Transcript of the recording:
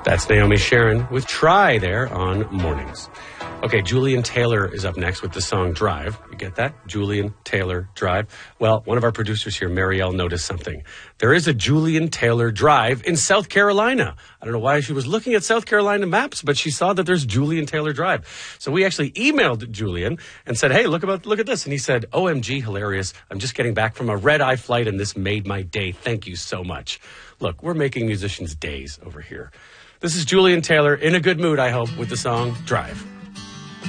That's Naomi Sharon with Try there on Mornings. Okay, Julian Taylor is up next with the song Drive. You get that? Julian Taylor Drive. Well, one of our producers here, Marielle, noticed something. There is a Julian Taylor Drive in South Carolina. I don't know why she was looking at South Carolina maps, but she saw that there's Julian Taylor Drive. So we actually emailed Julian and said, hey, look at this. And he said, OMG, hilarious. I'm just getting back from a red-eye flight and this made my day. Thank you so much. Look, we're making musicians' days over here. This is Julian Taylor in a good mood, I hope, with the song Drive.